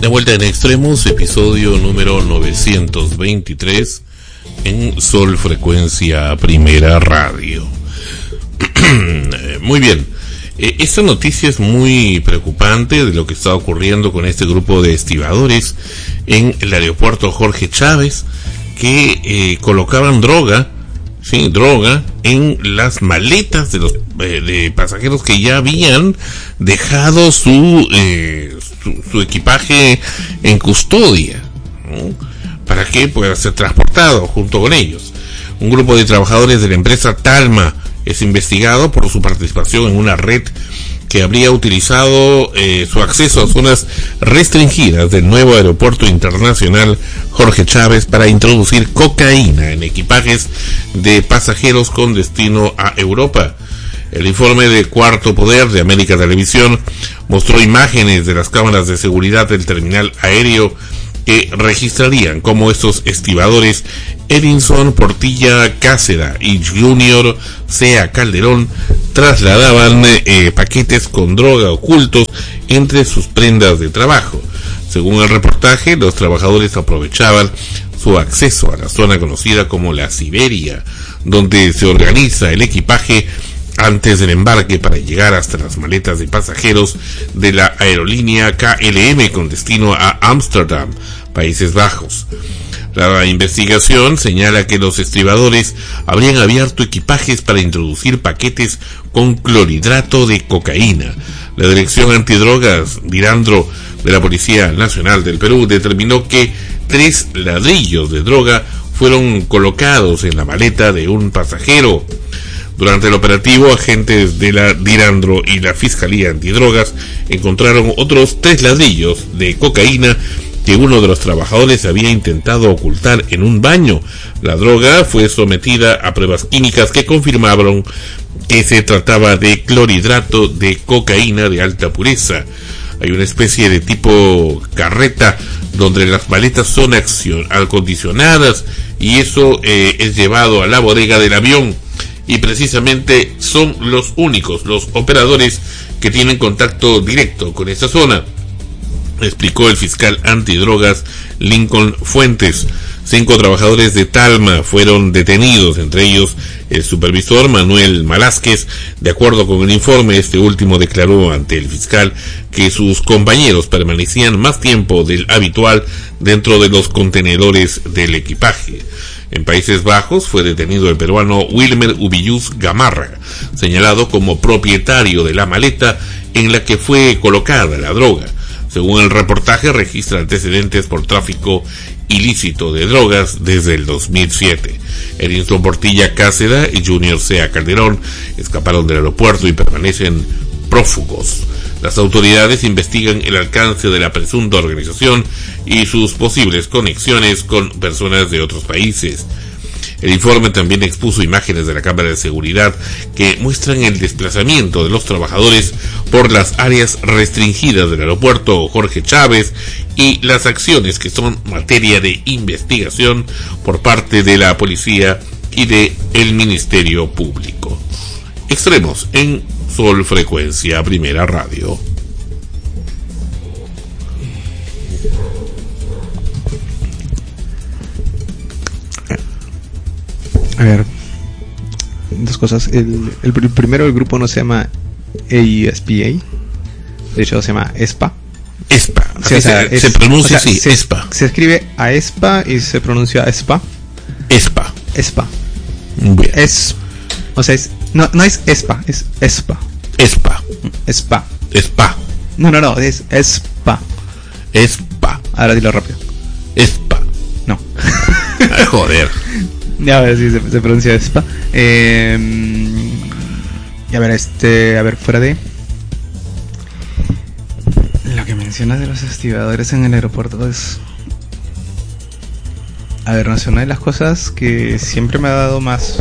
De vuelta en Extremos, episodio número 923 en Sol Frecuencia Primera Radio. Muy bien, esta noticia es muy preocupante de lo que está ocurriendo con este grupo de estibadores en el aeropuerto Jorge Chávez que colocaban droga en las maletas de los de pasajeros que ya habían dejado su equipaje en custodia, ¿no?, para que pueda ser transportado junto con ellos. Un grupo de trabajadores de la empresa Talma es investigado por su participación en una red que habría utilizado su acceso a zonas restringidas del nuevo aeropuerto internacional Jorge Chávez para introducir cocaína en equipajes de pasajeros con destino a Europa. El informe de Cuarto Poder de América Televisión mostró imágenes de las cámaras de seguridad del terminal aéreo que registrarían cómo estos estibadores Edinson Portilla Cáceda y Junior Sea Calderón trasladaban paquetes con droga ocultos entre sus prendas de trabajo. Según el reportaje, los trabajadores aprovechaban su acceso a la zona conocida como la Siberia, donde se organiza el equipaje antes del embarque para llegar hasta las maletas de pasajeros de la aerolínea KLM con destino a Ámsterdam, Países Bajos. La investigación señala que los estibadores habrían abierto equipajes para introducir paquetes con clorhidrato de cocaína. La Dirección Antidrogas Dirandro de la Policía Nacional del Perú determinó que 3 ladrillos de droga fueron colocados en la maleta de un pasajero. Durante el operativo, agentes de la Dirandro y la Fiscalía Antidrogas encontraron otros 3 ladrillos de cocaína que uno de los trabajadores había intentado ocultar en un baño. La droga fue sometida a pruebas químicas que confirmaron que se trataba de clorhidrato de cocaína de alta pureza. Hay una especie de tipo carreta donde las maletas son acondicionadas y eso es llevado a la bodega del avión. Y precisamente son los únicos, los operadores que tienen contacto directo con esta zona, explicó el fiscal antidrogas Lincoln Fuentes. 5 trabajadores de Talma fueron detenidos, entre ellos el supervisor Manuel Malásquez. De acuerdo con el informe, este último declaró ante el fiscal que sus compañeros permanecían más tiempo del habitual dentro de los contenedores del equipaje. En Países Bajos fue detenido el peruano Wilmer Ubillus Gamarra, señalado como propietario de la maleta en la que fue colocada la droga. Según el reportaje, registra antecedentes por tráfico ilícito de drogas desde el 2007. Edinson Portilla Cáceda y Junior Sea Calderón escaparon del aeropuerto y permanecen prófugos. Las autoridades investigan el alcance de la presunta organización y sus posibles conexiones con personas de otros países. El informe también expuso imágenes de la cámara de seguridad que muestran el desplazamiento de los trabajadores por las áreas restringidas del aeropuerto Jorge Chávez y las acciones que son materia de investigación por parte de la policía y de el Ministerio Público. Extremos en Sol Frecuencia Primera Radio. A ver, 2 cosas. El primero, el grupo no se llama AESPA, de hecho se llama ESPA. ESPA, sí, o sea, se pronuncia así, ESPA. Se escribe AESPA y se pronuncia ESPA. ESPA. ESPA. Bien. O sea, no es ESPA, es ESPA. ESPA. ESPA. ESPA. No, es ESPA. ESPA. Ahora dilo rápido. ESPA. No. Ay, joder. Ya, a ver si se pronuncia ESPA. Y a ver, fuera de lo que mencionas de los estibadores en el aeropuerto es... A ver, no sé, una de las cosas que siempre me ha dado más...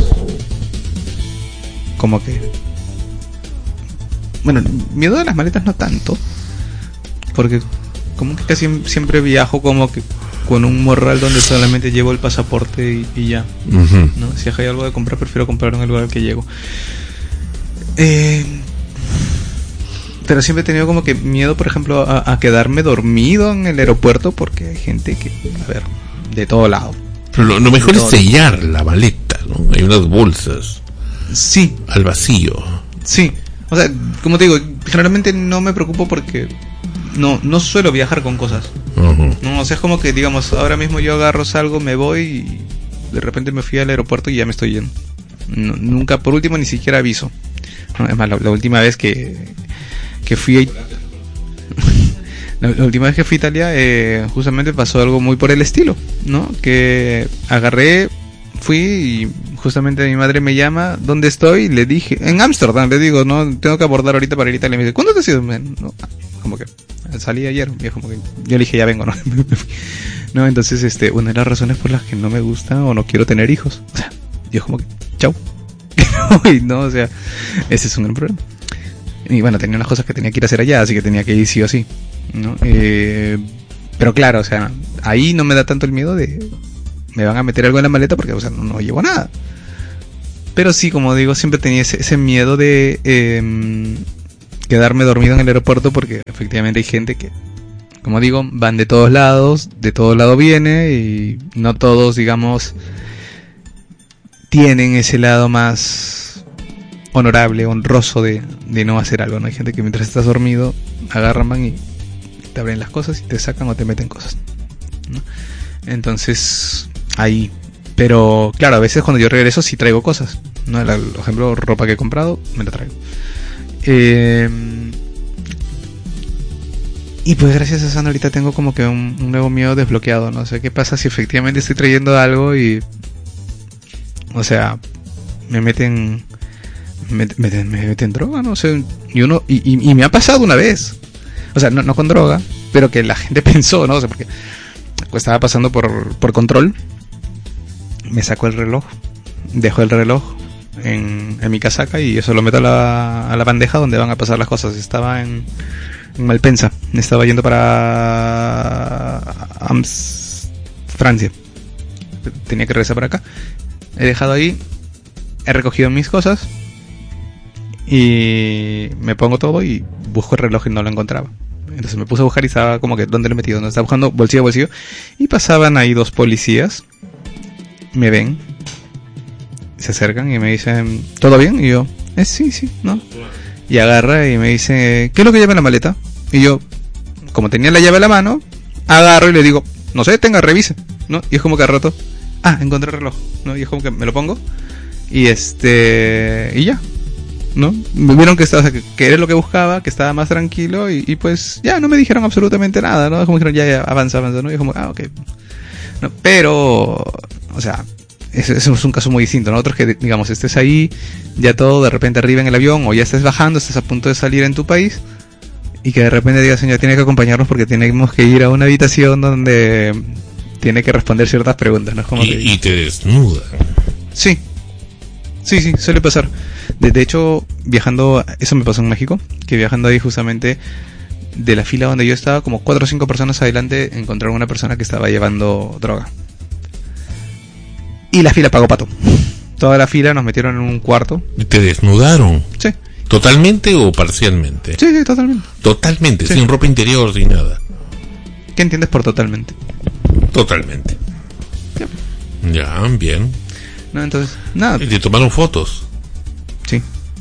Como que... Bueno, miedo de las maletas no tanto. Porque como que casi siempre viajo como que con un morral donde solamente llevo el pasaporte y ya, ¿no? Si hay algo de comprar, prefiero comprar en el lugar al que llego. Pero siempre he tenido como que miedo, por ejemplo, a quedarme dormido en el aeropuerto, porque hay gente que, a ver, de todo lado. Pero lo mejor es sellar la maleta, ¿no? Hay unas bolsas. Sí. Al vacío. Sí. O sea, como te digo, generalmente no me preocupo porque no suelo viajar con cosas. Uh-huh. No, o sea, es como que, digamos, ahora mismo yo agarro, salgo, me voy y de repente me fui al aeropuerto y ya me estoy yendo. Nunca, por último, ni siquiera aviso. No, es más, la última vez que fui la última vez que fui a Italia, justamente pasó algo muy por el estilo, ¿no? Que agarré, fui y justamente mi madre me llama, ¿dónde estoy? Le dije, en Ámsterdam, le digo, no, tengo que abordar ahorita para ir a Italia. Me dice, ¿cuándo te has ido? No, como que salí ayer, y como que yo le dije, ya vengo, ¿no? No, entonces, una de las razones por las que no me gusta o no quiero tener hijos, o sea, yo como que, chau. Y no, o sea, ese es un gran problema. Y bueno, tenía unas cosas que tenía que ir a hacer allá, así que tenía que ir sí o sí, ¿no? Pero claro, o sea, ahí no me da tanto el miedo de me van a meter algo en la maleta porque, o sea, no llevo nada. Pero sí, como digo, siempre tenía ese miedo de quedarme dormido en el aeropuerto porque efectivamente hay gente que, como digo, van de todos lados viene y no todos, digamos, tienen ese lado más honorable, honroso de no hacer algo, ¿no? Hay gente que mientras estás dormido agarran, van y te abren las cosas y te sacan o te meten cosas, ¿no? Entonces, ahí. Pero, claro, a veces cuando yo regreso sí traigo cosas, ¿no? Por ejemplo, ropa que he comprado, me la traigo. Y pues gracias a eso ahorita tengo como que un nuevo miedo desbloqueado, no sé qué pasa si efectivamente estoy trayendo algo y, o sea, me meten droga, no sé, y me ha pasado una vez, o sea, no con droga, pero que la gente pensó, no, o sea, porque estaba pasando por control, me sacó el reloj, dejó el reloj en mi casaca y eso lo meto a la bandeja donde van a pasar las cosas. Estaba en Malpensa, estaba yendo para Francia, tenía que regresar para acá, he dejado ahí, he recogido mis cosas y me pongo todo y busco el reloj y no lo encontraba. Entonces me puse a buscar y estaba como que ¿dónde lo he metido? No, estaba buscando bolsillo a bolsillo y pasaban ahí dos policías, me ven, se acercan y me dicen ¿todo bien? Y yo, sí, ¿no? Y agarra y me dice ¿qué es lo que lleva en la maleta? Y yo, como tenía la llave a la mano, agarro y le digo no sé, revise, ¿no? Y es como que al rato, encontré el reloj, ¿no? Y es como que me lo pongo y y ya, ¿no? Me vieron que era lo que buscaba, que estaba más tranquilo y pues ya no me dijeron absolutamente nada, ¿no? Como dijeron ya avanza, ¿no? Y como, ok. No, pero, o sea, eso es un caso muy distinto, ¿no? Otros que, digamos, estés ahí, ya todo de repente arriba en el avión o ya estés bajando, estés a punto de salir en tu país y que de repente digas, señor, tiene que acompañarnos porque tenemos que ir a una habitación donde tiene que responder ciertas preguntas, ¿no? Es como y te desnuda. Sí, suele pasar. De hecho, viajando, eso me pasó en México, que viajando ahí justamente de la fila donde yo estaba, como 4 o 5 personas adelante, encontraron una persona que estaba llevando droga. Y la fila pagó pato. Toda la fila nos metieron en un cuarto. ¿Y te desnudaron? Sí. ¿Totalmente o parcialmente? Sí, totalmente. Totalmente, sí. Sin ropa interior, sin nada. ¿Qué entiendes por totalmente? Totalmente. Ya, bien. No, entonces, nada. ¿Y te tomaron fotos? Sí.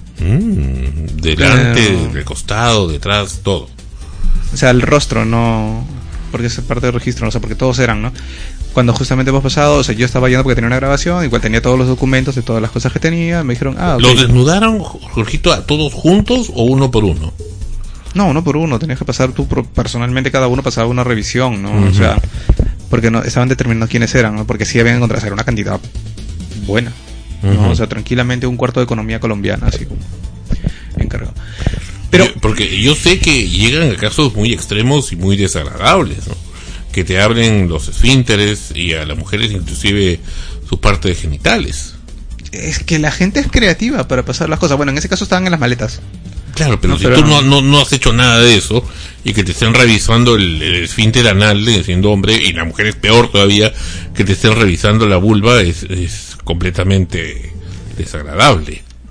Delante, de costado, detrás, todo. O sea, el rostro no, porque es parte del registro, no sé, porque todos eran, ¿no? Cuando justamente hemos pasado, o sea, yo estaba yendo porque tenía una grabación, igual tenía todos los documentos de todas las cosas que tenía, me dijeron, okay. ¿Los desnudaron, Jorgito, a todos juntos o uno por uno? No, uno por uno, tenías que pasar tú personalmente, cada uno pasaba una revisión, ¿no? Uh-huh. O sea, porque no estaban determinando quiénes eran, ¿no? Porque sí habían encontrado, era una cantidad buena, ¿no? Uh-huh. O sea, tranquilamente un cuarto de economía colombiana, así como encargado. Pero porque yo sé que llegan a casos muy extremos y muy desagradables, ¿no? Que te abren los esfínteres y a las mujeres inclusive su parte de genitales. Es que la gente es creativa para pasar las cosas. Bueno, en ese caso estaban en las maletas. Claro, pero si tú no has hecho nada de eso y que te estén revisando el esfínter anal siendo hombre, y la mujer es peor todavía, que te estén revisando la vulva, es completamente desagradable.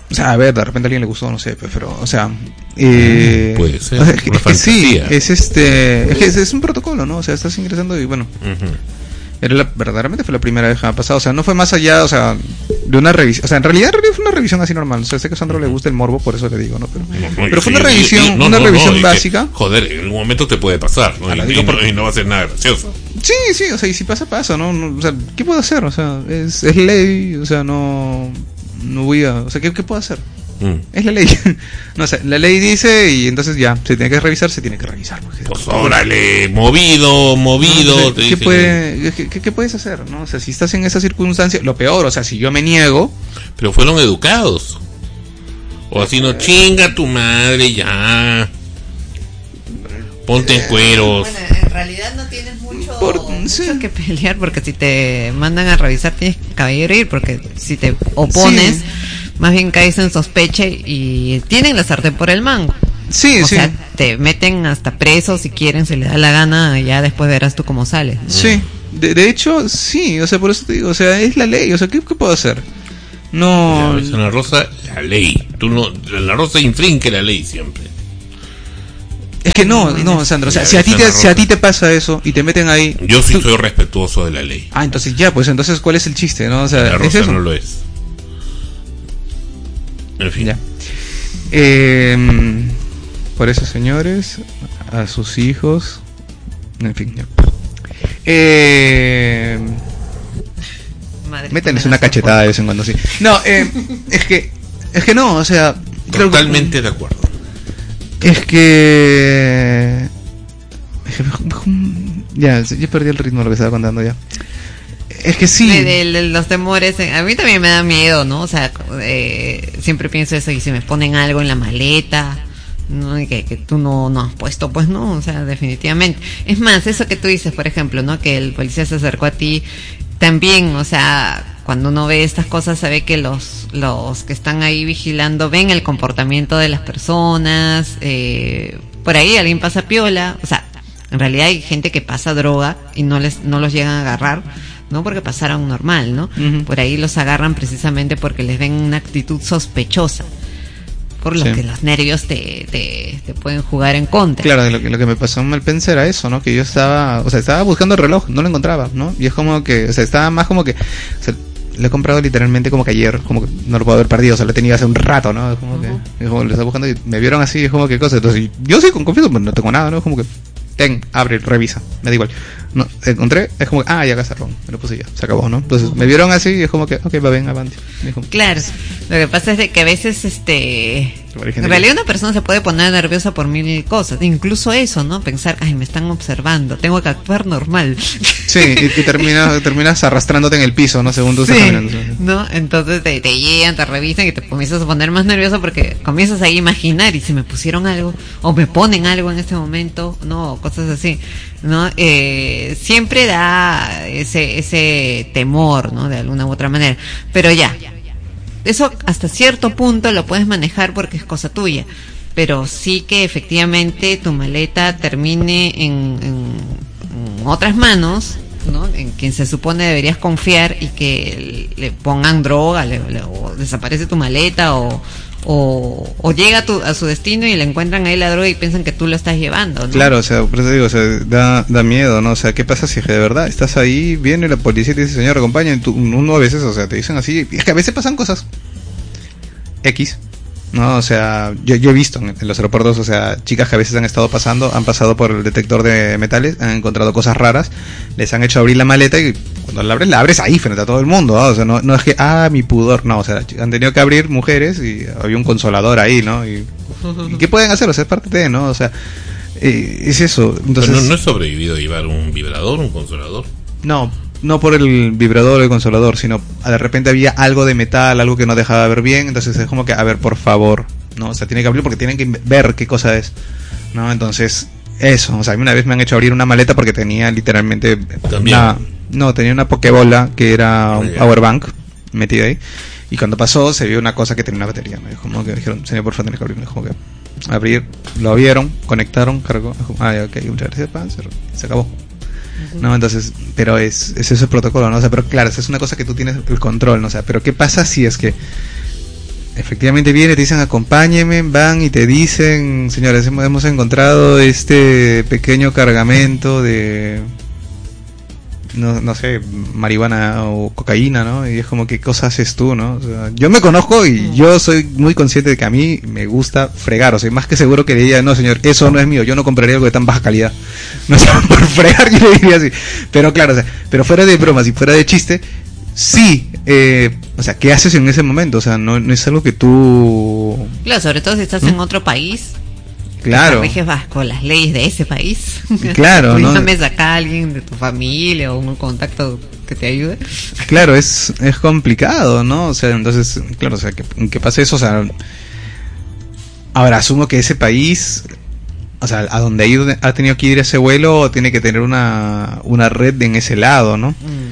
O sea, a ver, de repente a alguien le gustó, no sé, pero, o sea... puede ser, o sea, una fantasía. Sí, es un protocolo, ¿no? O sea, estás ingresando y bueno... verdaderamente fue la primera vez que me ha pasado, o sea, no fue más allá, o sea, de una revisión, o sea, en realidad fue una revisión así normal, o sea, sé que a Sandro le gusta el morbo, por eso le digo, ¿no? Pero fue una revisión básica. Joder, en algún momento te puede pasar, ¿no? Y no va a ser nada gracioso. Sí, o sea, y si pasa, ¿no? O sea, ¿qué puedo hacer? O sea, es ley, o sea, no voy a, o sea, ¿qué puedo hacer? Es la ley. No sé, la ley dice y entonces ya, se tiene que revisar. Pues órale, movido. No, ¿qué puedes hacer? ¿No? O sea, si estás en esa circunstancia, lo peor, o sea, si yo me niego. Pero fueron educados. O así no, chinga tu madre ya. Ponte en cueros. Bueno, en realidad no tienes mucho que pelear, porque si te mandan a revisar tienes que caballero ir, porque si te opones... Sí. Más bien caes en sospecha y tienen la sartén por el mango. Sí, o sea, te meten hasta preso si quieren, se les da la gana, ya después verás tú cómo sales, ¿no? Sí, de hecho, sí, o sea, por eso te digo, o sea, es la ley, o sea, ¿qué puedo hacer? No... En la Rosa, la ley. En la Rosa infringe la ley siempre. Es que no, Sandro, o sea, si a ti te pasa eso y te meten ahí... Yo sí soy respetuoso de la ley. Entonces ya, pues entonces, ¿cuál es el chiste, no? O sea, la Rosa ¿es eso? No lo es. En fin. Ya. Por eso, señores, a sus hijos, en fin, ya. Métanles una cachetada de vez en cuando, sí. No, es que no, o sea, totalmente de acuerdo. Ya, yo perdí el ritmo de lo que estaba contando ya. Es que sí. De los temores, a mí también me da miedo, ¿no? O sea, siempre pienso eso, y si me ponen algo en la maleta, ¿no? Y que tú no has puesto, pues no, o sea, definitivamente. Es más, eso que tú dices, por ejemplo, ¿no? Que el policía se acercó a ti, también, o sea, cuando uno ve estas cosas, sabe que los que están ahí vigilando ven el comportamiento de las personas, por ahí alguien pasa piola, o sea, en realidad hay gente que pasa droga y no los llegan a agarrar, ¿no? Porque pasaron normal, ¿no? Uh-huh. Por ahí los agarran precisamente porque les ven una actitud sospechosa, por lo que los nervios te pueden jugar en contra. Claro, lo que me pasó en Malpensa era eso, ¿no? Que yo estaba buscando el reloj, no lo encontraba, ¿no? Y es como que, o sea, estaba más como que, o sea, lo he comprado literalmente como que ayer, como que no lo puedo haber perdido, o sea, lo he tenido hace un rato, ¿no? Es como que, lo estaba buscando y me vieron así, es como que cosa, entonces yo sí, con confianza, pues no tengo nada, ¿no? Es como que, abre, revisa, me da igual. No, encontré, es como que, ya gastaron, me lo puse ya, se acabó, ¿no? Entonces me vieron así y es como que, ok, va bien, avante. Claro, lo que pasa es de que a veces, en realidad una persona se puede poner nerviosa por mil cosas, incluso eso, ¿no? Pensar, me están observando, tengo que actuar normal. Sí, y terminas arrastrándote en el piso, ¿no? Según tú estás caminando. ¿No? Entonces te llegan, te revisan y te comienzas a poner más nervioso porque comienzas a imaginar, y si me pusieron algo, o me ponen algo en este momento, ¿no? Cosas así, ¿no? Siempre da ese temor, ¿no? De alguna u otra manera. Pero ya, eso hasta cierto punto lo puedes manejar porque es cosa tuya. Pero sí que efectivamente tu maleta termine en otras manos, ¿no? En quien se supone deberías confiar, y que le pongan droga, o desaparece tu maleta, o llega a su destino y le encuentran ahí la droga y piensan que tú lo estás llevando, ¿no? Claro, o sea, por eso digo, o sea, da miedo, ¿no? O sea, ¿qué pasa si de verdad estás ahí, viene la policía y te dice, señor, acompaña, uno a veces, o sea, te dicen así, y es que a veces pasan cosas X, ¿no? O sea, yo he visto en los aeropuertos, o sea, chicas que a veces han pasado por el detector de metales, han encontrado cosas raras, les han hecho abrir la maleta y cuando la abres ahí frente a todo el mundo, ¿no? O sea, no es que, mi pudor, no, o sea, han tenido que abrir mujeres y había un consolador ahí, ¿no? ¿Y qué pueden hacer? O sea, es parte de, ¿no? O sea, es eso. Entonces, pero no es sobrevivido llevar un vibrador, un consolador. No por el vibrador o el consolador, sino de repente había algo de metal, algo que no dejaba ver bien, entonces es como que, a ver, por favor, ¿no? O sea, tiene que abrir porque tienen que ver qué cosa es, ¿no? Entonces, eso, o sea, a mí una vez me han hecho abrir una maleta porque tenía literalmente tenía una pokebola que era un powerbank metida ahí, y cuando pasó se vio una cosa que tenía una batería, ¿no? Y como que dijeron, señor, por favor, tiene que abrir, como que abrir, lo abrieron, conectaron, cargó, ok, muchas gracias, Panzer, se acabó. No, entonces, pero es ese protocolo, ¿no? O sea, pero claro, es una cosa que tú tienes el control, ¿no? O sea, pero ¿qué pasa si es que efectivamente viene, te dicen acompáñenme, van y te dicen, señores, hemos encontrado este pequeño cargamento de, no sé, marihuana o cocaína, ¿no? Y es como, ¿qué cosa haces tú, no? O sea, yo me conozco y yo soy muy consciente de que a mí me gusta fregar, o sea, más que seguro que le diría, no señor, eso no es mío, yo no compraría algo de tan baja calidad. No sé, por fregar yo le diría así. Pero claro, o sea, pero fuera de bromas y fuera de chiste, sí, o sea, ¿qué haces en ese momento? O sea, no es algo que tú... Claro, sobre todo si estás en otro país. Claro. Riges bajo las leyes de ese país. Claro, ¿no? Déjame sacar a alguien de tu familia o un contacto que te ayude. Claro, es complicado, ¿no? O sea, entonces, claro, o sea, que pase eso, o sea... Ahora, asumo que ese país, o sea, a donde ha tenido que ir ese vuelo, tiene que tener una red en ese lado, ¿no?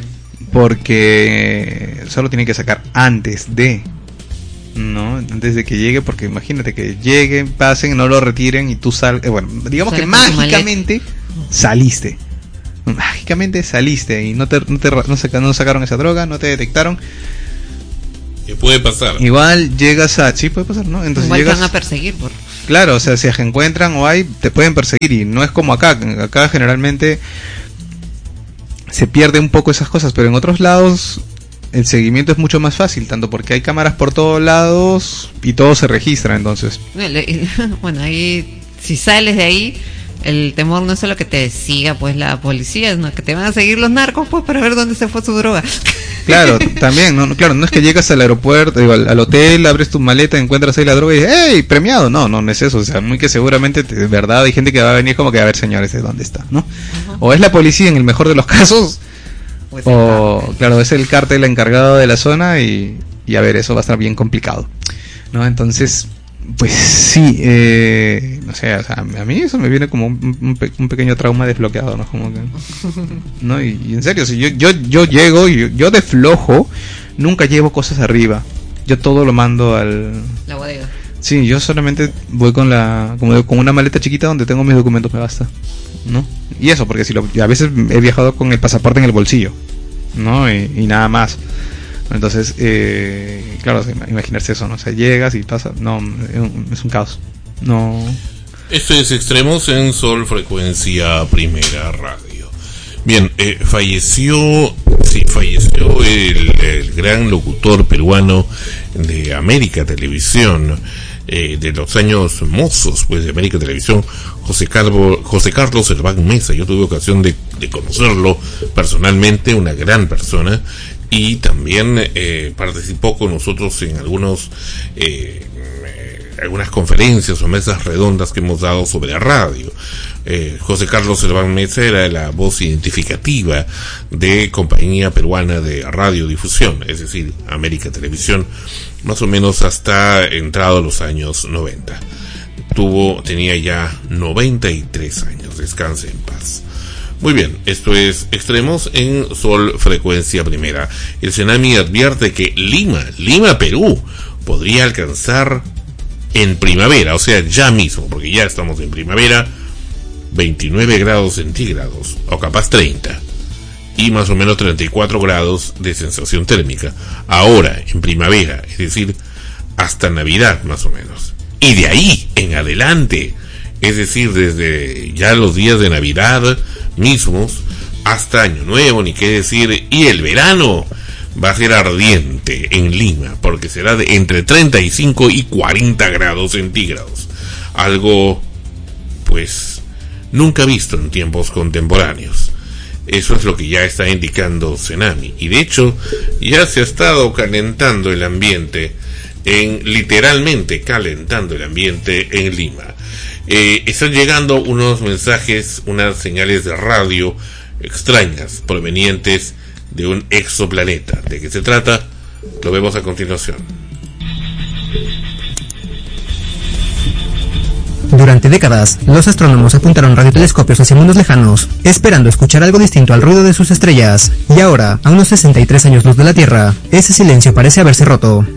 Porque solo tiene que sacar antes de... ¿no? Antes de que llegue, porque imagínate que lleguen, pasen, no lo retiren y tú bueno, digamos que mágicamente saliste. Mágicamente saliste y no sacaron esa droga, no te detectaron. ¿Qué puede pasar? Igual llegas a... Sí, puede pasar, ¿no? Entonces igual llegas... te van a perseguir por... Claro, o sea, si encuentran o hay, te pueden perseguir y no es como acá. Acá generalmente se pierde un poco esas cosas, pero en otros lados... el seguimiento es mucho más fácil, tanto porque hay cámaras por todos lados y todo se registra, entonces. Bueno, ahí, si sales de ahí, el temor no es solo que te siga pues la policía, sino que te van a seguir los narcos pues para ver dónde se fue su droga. Claro, también, claro, no es que llegas al aeropuerto, al hotel, abres tu maleta, encuentras ahí la droga y dices, ¡hey, premiado! No es eso, o sea, muy que seguramente, de verdad, hay gente que va a venir como que, a ver, señores, ¿de dónde está? ¿No? O es la policía en el mejor de los casos, o claro, es el cártel encargado de la zona y a ver, eso va a estar bien complicado, ¿no? Entonces, pues sí, no sé, o sea, a mí eso me viene como un pequeño trauma desbloqueado, ¿no? Como que, ¿no? Y en serio, si yo llego y yo de flojo nunca llevo cosas arriba, yo todo lo mando la bodega. Sí, yo solamente voy con una maleta chiquita donde tengo mis documentos, me basta, ¿no? Y eso, porque a veces he viajado con el pasaporte en el bolsillo, ¿no? Y nada más. Entonces, claro, imaginarse eso, ¿no? O sea, llegas y pasa, no, es un caos. No. Esto es Extremos en Sol Frecuencia Primera Radio. Bien, falleció el gran locutor peruano de América Televisión, de los años mozos pues de América Televisión, José Carlos Serván Mesa. Yo tuve ocasión de conocerlo personalmente, una gran persona, y también participó con nosotros en algunas conferencias o mesas redondas que hemos dado sobre radio. José Carlos Serván Mesa era la voz identificativa de Compañía Peruana de Radiodifusión, es decir, América Televisión, más o menos hasta entrado los años 90. Tenía ya 93 años, descanse en paz. Muy bien, esto es Extremos en Sol Frecuencia Primera. El Tsunami advierte que Lima, Perú, podría alcanzar en primavera, o sea, ya mismo, porque ya estamos en primavera, 29 grados centígrados, o capaz 30, y más o menos 34 grados de sensación térmica. Ahora, en primavera, es decir, hasta Navidad más o menos. Y de ahí en adelante, es decir, desde ya los días de Navidad mismos, hasta Año Nuevo, ni qué decir, y el verano va a ser ardiente en Lima, porque será de entre 35 y 40 grados centígrados. Algo, pues, nunca visto en tiempos contemporáneos. Eso es lo que ya está indicando Tsunami. Y de hecho, ya se ha estado calentando el ambiente, literalmente calentando el ambiente en Lima. Están llegando unos mensajes, unas señales de radio extrañas, provenientes de un exoplaneta. ¿De qué se trata? Lo vemos a continuación. Durante décadas, los astrónomos apuntaron radiotelescopios hacia mundos lejanos, esperando escuchar algo distinto al ruido de sus estrellas. Y ahora, a unos 63 años luz de la Tierra, ese silencio parece haberse roto.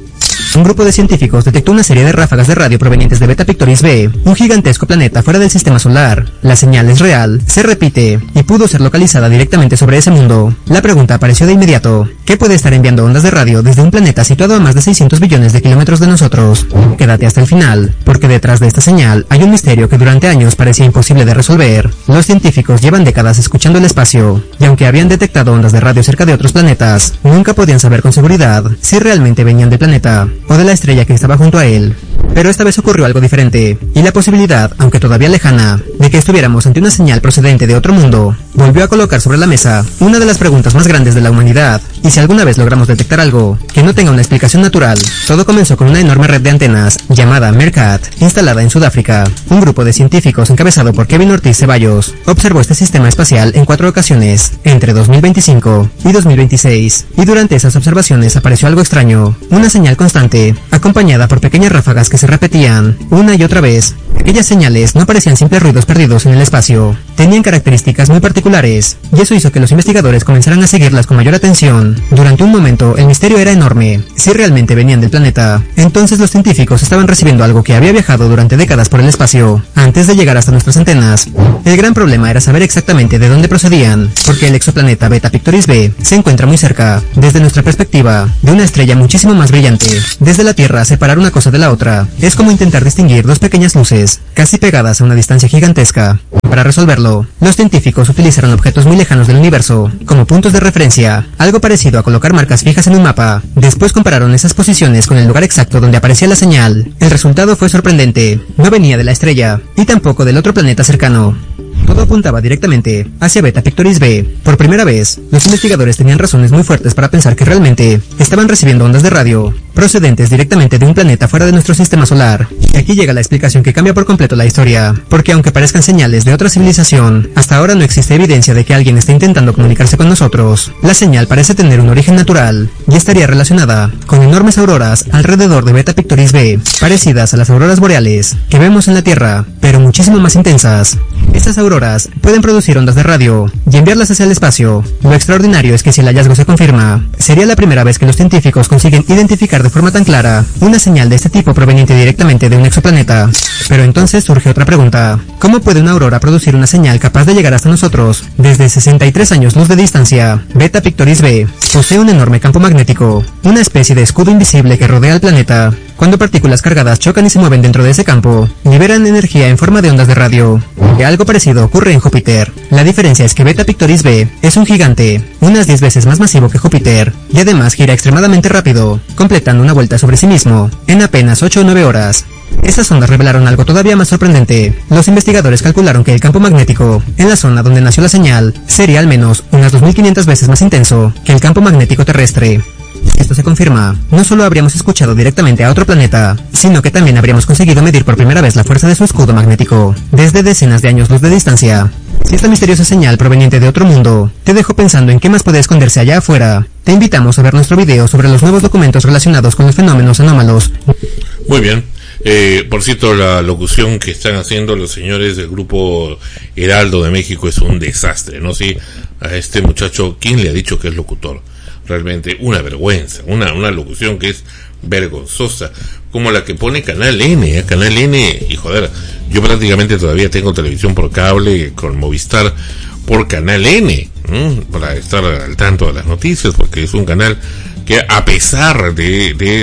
Un grupo de científicos detectó una serie de ráfagas de radio provenientes de Beta Pictoris b, un gigantesco planeta fuera del sistema solar. La señal es real, se repite, y pudo ser localizada directamente sobre ese mundo. La pregunta apareció de inmediato: ¿qué puede estar enviando ondas de radio desde un planeta situado a más de 600 billones de kilómetros de nosotros? Quédate hasta el final, porque detrás de esta señal hay un misterio que durante años parecía imposible de resolver. Los científicos llevan décadas escuchando el espacio, y aunque habían detectado ondas de radio cerca de otros planetas, nunca podían saber con seguridad si realmente venían del planeta o de la estrella que estaba junto a él. Pero esta vez ocurrió algo diferente, y la posibilidad, aunque todavía lejana, de que estuviéramos ante una señal procedente de otro mundo, volvió a colocar sobre la mesa una de las preguntas más grandes de la humanidad. Y si alguna vez logramos detectar algo que no tenga una explicación natural, todo comenzó con una enorme red de antenas llamada MERCAT, instalada en Sudáfrica. Un grupo de científicos encabezado por Kevin Ortiz Ceballos observó este sistema espacial en 4 ocasiones, entre 2025 y 2026, y durante esas observaciones apareció algo extraño, una señal constante, acompañada por pequeñas ráfagas que se repetían una y otra vez. Aquellas señales no parecían simples ruidos perdidos en el espacio, tenían características muy particulares, y eso hizo que los investigadores comenzaran a seguirlas con mayor atención. Durante un momento el misterio era enorme: si realmente venían del planeta, entonces los científicos estaban recibiendo algo que había viajado durante décadas por el espacio, antes de llegar hasta nuestras antenas. El gran problema era saber exactamente de dónde procedían, porque el exoplaneta Beta Pictoris b se encuentra muy cerca, desde nuestra perspectiva, de una estrella muchísimo más brillante. Desde la Tierra, separar una cosa de la otra es como intentar distinguir dos pequeñas luces, casi pegadas a una distancia gigantesca. Para resolverlo, los científicos utilizaron objetos muy lejanos del universo como puntos de referencia, algo parecido a colocar marcas fijas en un mapa. Después compararon esas posiciones con el lugar exacto donde aparecía la señal. El resultado fue sorprendente: no venía de la estrella, y tampoco del otro planeta cercano. Todo apuntaba directamente hacia Beta Pictoris b. Por primera vez, los investigadores tenían razones muy fuertes para pensar que realmente estaban recibiendo ondas de radio procedentes directamente de un planeta fuera de nuestro sistema solar. Y aquí llega la explicación que cambia por completo la historia, porque aunque parezcan señales de otra civilización, hasta ahora no existe evidencia de que alguien esté intentando comunicarse con nosotros. La señal parece tener un origen natural, y estaría relacionada con enormes auroras alrededor de Beta Pictoris b, parecidas a las auroras boreales que vemos en la Tierra, pero muchísimo más intensas. Estas auroras pueden producir ondas de radio y enviarlas hacia el espacio. Lo extraordinario es que si el hallazgo se confirma, sería la primera vez que los científicos consiguen identificar de forma tan clara una señal de este tipo proveniente directamente de un exoplaneta. Pero entonces surge otra pregunta: ¿cómo puede una aurora producir una señal capaz de llegar hasta nosotros desde 63 años luz de distancia? Beta Pictoris b posee un enorme campo magnético, una especie de escudo invisible que rodea al planeta. Cuando partículas cargadas chocan y se mueven dentro de ese campo, liberan energía en forma de ondas de radio. Y algo parecido ocurre en Júpiter. La diferencia es que Beta Pictoris b es un gigante, unas 10 veces más masivo que Júpiter, y además gira extremadamente rápido, completando una vuelta sobre sí mismo en apenas 8 o 9 horas. Estas ondas revelaron algo todavía más sorprendente. Los investigadores calcularon que el campo magnético en la zona donde nació la señal sería al menos unas 2500 veces más intenso que el campo magnético terrestre. Si esto se confirma, no solo habríamos escuchado directamente a otro planeta, sino que también habríamos conseguido medir por primera vez la fuerza de su escudo magnético, desde decenas de años luz de distancia. Si esta misteriosa señal proveniente de otro mundo te dejó pensando en qué más puede esconderse allá afuera, te invitamos a ver nuestro video sobre los nuevos documentos relacionados con los fenómenos anómalos. Muy bien. Por cierto, la locución que están haciendo los señores del grupo Heraldo de México es un desastre, ¿no? Sí, a este muchacho, ¿quién le ha dicho que es locutor? Realmente una vergüenza, una locución que es vergonzosa, como la que pone Canal N, Canal N, y joder, yo prácticamente todavía tengo televisión por cable con Movistar por Canal N, para estar al tanto de las noticias, porque es un canal que, a pesar de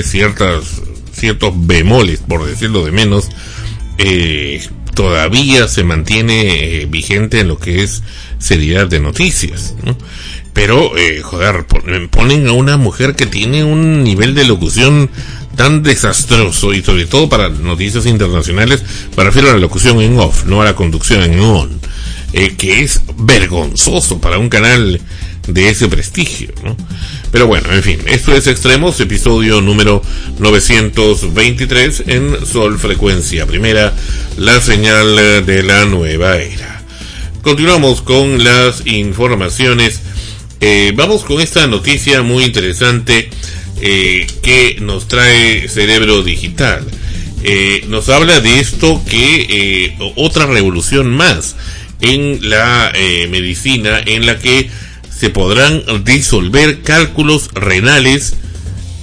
ciertos bemoles, por decirlo de menos, todavía se mantiene vigente en lo que es seriedad de noticias, ¿no? Pero, joder, ponen a una mujer que tiene un nivel de locución tan desastroso, y sobre todo para noticias internacionales, me refiero a la locución en off, no a la conducción en on, que es vergonzoso para un canal de ese prestigio, ¿no? Pero bueno, en fin, esto es Extremos, episodio número 923 en Sol Frecuencia Primera, la señal de la nueva era. Continuamos con las informaciones. Vamos con esta noticia muy interesante que nos trae Cerebro Digital. Nos habla de esto que otra revolución más en la medicina, en la que se podrán disolver cálculos renales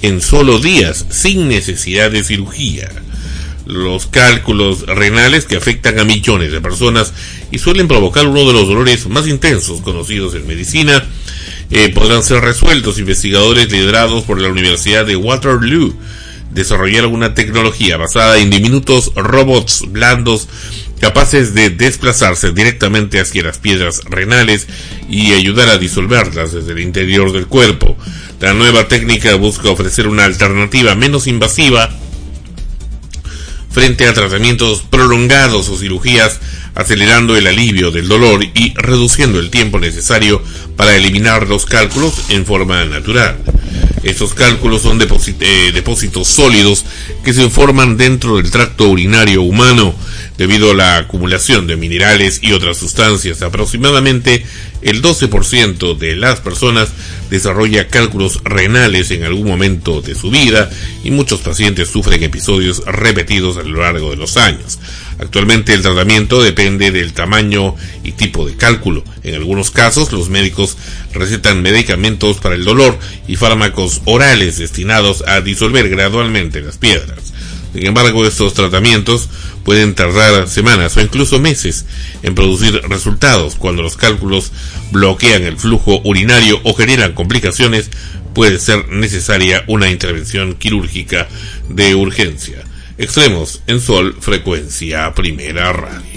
en solo días, sin necesidad de cirugía. Los cálculos renales, que afectan a millones de personas y suelen provocar uno de los dolores más intensos conocidos en medicina, podrán ser resueltos. Investigadores liderados por la Universidad de Waterloo desarrollaron una tecnología basada en diminutos robots blandos capaces de desplazarse directamente hacia las piedras renales y ayudar a disolverlas desde el interior del cuerpo. La nueva técnica busca ofrecer una alternativa menos invasiva frente a tratamientos prolongados o cirugías, acelerando el alivio del dolor y reduciendo el tiempo necesario para eliminar los cálculos en forma natural. Estos cálculos son depósitos sólidos que se forman dentro del tracto urinario humano debido a la acumulación de minerales y otras sustancias. Aproximadamente el 12% de las personas desarrolla cálculos renales en algún momento de su vida y muchos pacientes sufren episodios repetidos a lo largo de los años. Actualmente el tratamiento depende del tamaño y tipo de cálculo. En algunos casos los médicos recetan medicamentos para el dolor y fármacos orales destinados a disolver gradualmente las piedras. Sin embargo, estos tratamientos pueden tardar semanas o incluso meses en producir resultados. Cuando los cálculos bloquean el flujo urinario o generan complicaciones, puede ser necesaria una intervención quirúrgica de urgencia. Extremos en Sol, Frecuencia Primera Radio.